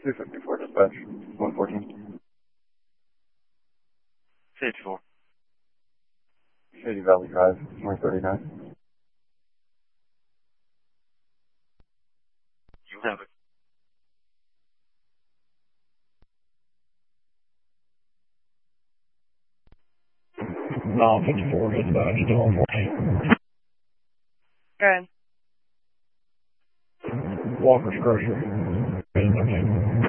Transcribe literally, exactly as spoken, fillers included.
two fifty-four dispatch, one fourteen. Stage four. Shady Valley Drive, one thirty-nine. You have it. No, fifty-four dispatch, still on fourteen. Good. Walker's grocery.